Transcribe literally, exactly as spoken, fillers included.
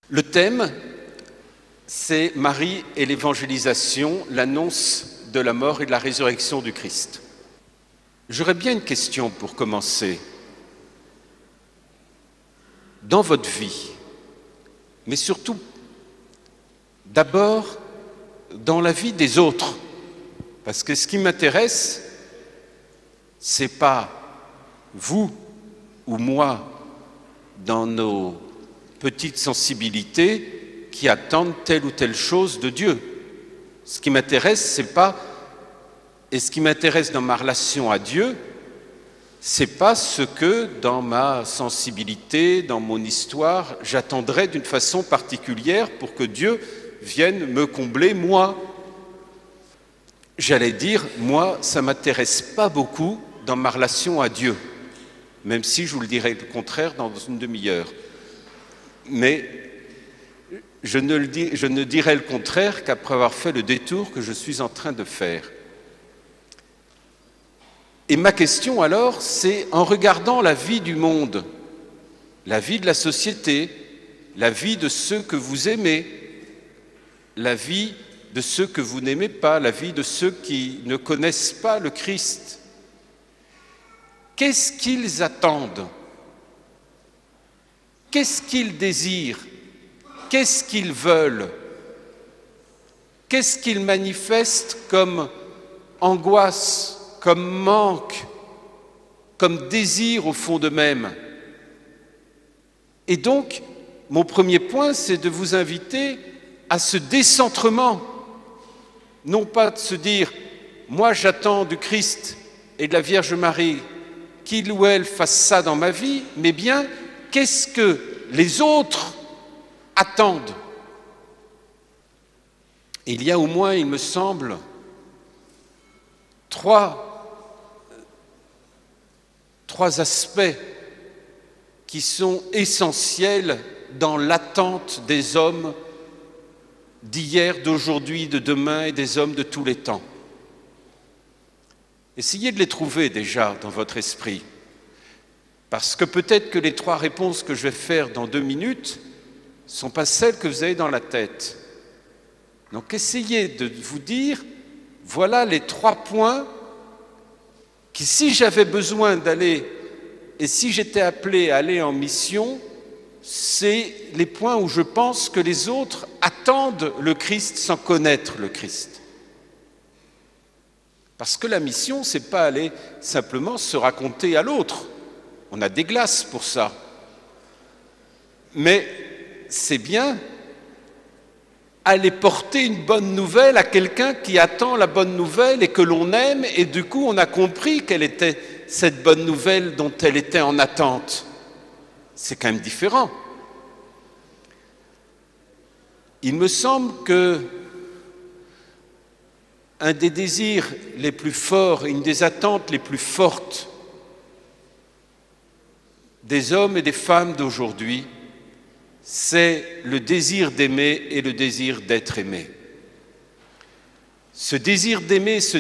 Le thème, c'est Marie et l'évangélisation, l'annonce de la mort et de la résurrection du Christ. J'aurais bien une question pour commencer. Dans votre vie, mais surtout, d'abord, dans la vie des autres, parce que ce qui m'intéresse, c'est pas vous ou moi dans nos petites sensibilités qui attendent telle ou telle chose de Dieu. Ce qui m'intéresse, c'est pas, et ce qui m'intéresse dans ma relation à Dieu, c'est pas ce que, dans ma sensibilité, dans mon histoire, j'attendrais d'une façon particulière pour que Dieu vienne me combler, moi. J'allais dire, moi, ça ne m'intéresse pas beaucoup dans ma relation à Dieu, même si je vous le dirai le contraire dans une demi-heure. Mais je ne, le dis, je ne dirai le contraire qu'après avoir fait le détour que je suis en train de faire. Et ma question alors, c'est en regardant la vie du monde, la vie de la société, la vie de ceux que vous aimez, la vie de ceux que vous n'aimez pas, la vie de ceux qui ne connaissent pas le Christ, qu'est-ce qu'ils attendent? Qu'est-ce qu'ils désirent? Qu'est-ce qu'ils veulent? Qu'est-ce qu'ils manifestent comme angoisse, comme manque, comme désir au fond d'eux-mêmes? Et donc, mon premier point, c'est de vous inviter à ce décentrement, non pas de se dire « moi j'attends du Christ et de la Vierge Marie qu'il ou elle fasse ça dans ma vie », mais bien qu'est-ce que les autres attendent. Il y a au moins, il me semble, trois, trois aspects qui sont essentiels dans l'attente des hommes d'hier, d'aujourd'hui, de demain et des hommes de tous les temps. Essayez de les trouver déjà dans votre esprit, parce que peut-être que les trois réponses que je vais faire dans deux minutes ne sont pas celles que vous avez dans la tête. Donc essayez de vous dire, voilà les trois points qui, si j'avais besoin d'aller, et si j'étais appelé à aller en mission, c'est les points où je pense que les autres attendent le Christ sans connaître le Christ. Parce que la mission, c'est pas aller simplement se raconter à l'autre. On a des glaces pour ça. Mais c'est bien aller porter une bonne nouvelle à quelqu'un qui attend la bonne nouvelle et que l'on aime, et du coup on a compris quelle était cette bonne nouvelle dont elle était en attente. C'est quand même différent. Il me semble que un des désirs les plus forts, une des attentes les plus fortes des hommes et des femmes d'aujourd'hui, c'est le désir d'aimer et le désir d'être aimé. Ce désir d'aimer, ce